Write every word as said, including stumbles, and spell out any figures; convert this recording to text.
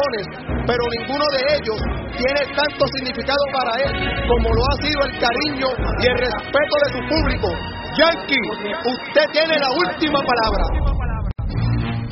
millones, pero ninguno de ellos tiene tanto significado para él como lo ha sido el cariño y el respeto de su público. Yankee, usted tiene la última palabra.